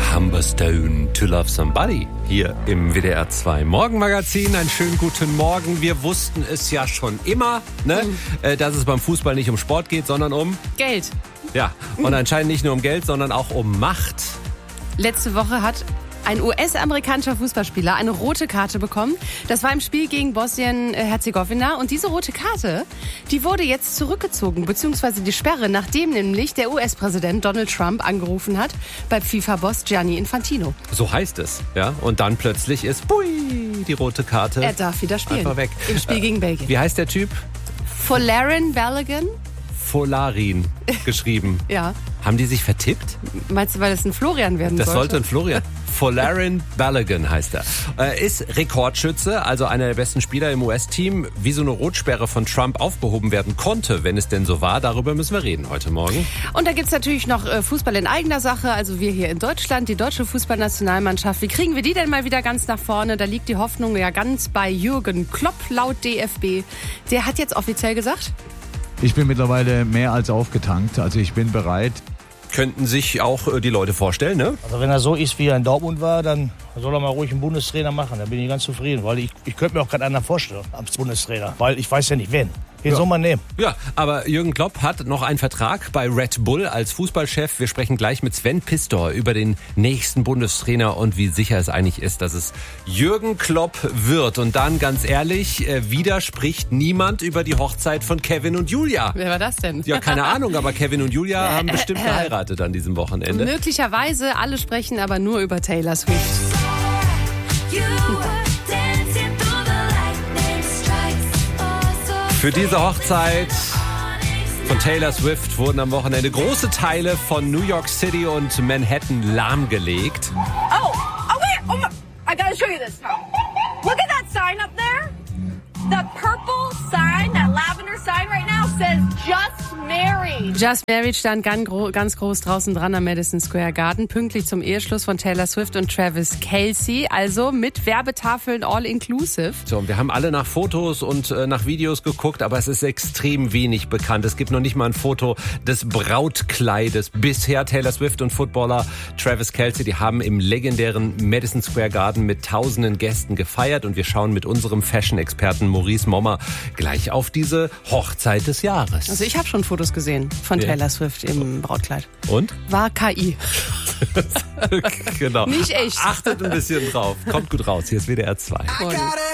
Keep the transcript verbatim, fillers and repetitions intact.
Humberstone, To Love Somebody, hier im W D R zwei Morgenmagazin. Einen schönen guten Morgen. Wir wussten es ja schon immer, ne? Mhm. dass es beim Fußball nicht um Sport geht, sondern um Geld. Ja, und anscheinend nicht nur um Geld, sondern auch um Macht. Letzte Woche hat ein U S-amerikanischer Fußballspieler eine rote Karte bekommen. Das war im Spiel gegen Bosnien-Herzegowina. Und diese rote Karte, die wurde jetzt zurückgezogen, beziehungsweise die Sperre, nachdem nämlich der U S-Präsident Donald Trump angerufen hat bei FIFA-Boss Gianni Infantino. So heißt es, ja. Und dann plötzlich ist, bui, die rote Karte. Er darf wieder spielen. Einfach weg. Im Spiel gegen Belgien. Wie heißt der Typ? Folarin Balogun. Folarin geschrieben. Ja. Haben die sich vertippt? Meinst du, weil es ein Florian werden das sollte? Das sollte ein Florian. Folarin Balogun heißt er. Er ist Rekordschütze, also einer der besten Spieler im U S-Team. Wie so eine Rotsperre von Trump aufgehoben werden konnte, wenn es denn so war, darüber müssen wir reden heute Morgen. Und da gibt's natürlich noch Fußball in eigener Sache. Also wir hier in Deutschland, die deutsche Fußballnationalmannschaft. Wie kriegen wir die denn mal wieder ganz nach vorne? Da liegt die Hoffnung ja ganz bei Jürgen Klopp laut D F B. Der hat jetzt offiziell gesagt: Ich bin mittlerweile mehr als aufgetankt, also ich bin bereit. Könnten sich auch die Leute vorstellen, ne? Also wenn er so ist, wie er in Dortmund war, dann soll er mal ruhig einen Bundestrainer machen. Da bin ich ganz zufrieden, weil ich, ich könnte mir auch keinen anderen vorstellen als Bundestrainer, weil ich weiß ja nicht, wen. Den ja. soll man nehmen. Ja, aber Jürgen Klopp hat noch einen Vertrag bei Red Bull als Fußballchef. Wir sprechen gleich mit Sven Pistor über den nächsten Bundestrainer und wie sicher es eigentlich ist, dass es Jürgen Klopp wird. Und dann, ganz ehrlich, widerspricht niemand über die Hochzeit von Kevin und Julia. Wer war das denn? Ja, keine Ahnung, aber Kevin und Julia haben bestimmt geheiratet an diesem Wochenende. Möglicherweise, alle sprechen aber nur über Taylor Swift. Für diese Hochzeit von Taylor Swift wurden am Wochenende große Teile von New York City und Manhattan lahmgelegt. Oh, oh wait, oh my, I gotta show you this. Look at that sign up there. The purple sign, that lavender sign right now says Just Married. Just Married stand ganz, gro- ganz groß draußen dran am Madison Square Garden, pünktlich zum Eheschluss von Taylor Swift und Travis Kelce, also mit Werbetafeln all inclusive. So, und wir haben alle nach Fotos und äh, nach Videos geguckt, aber es ist extrem wenig bekannt. Es gibt noch nicht mal ein Foto des Brautkleides. Bisher Taylor Swift und Footballer Travis Kelce, die haben im legendären Madison Square Garden mit tausenden Gästen gefeiert und wir schauen mit unserem Fashion-Experten Maurice Mommer gleich auf diese Hochzeit des Jahres. Also ich habe schon Fotos gesehen von ja. Taylor Swift im Brautkleid. Und? War K I. Genau. Nicht echt. Achtet ein bisschen drauf. Kommt gut raus. Hier ist W D R zwei.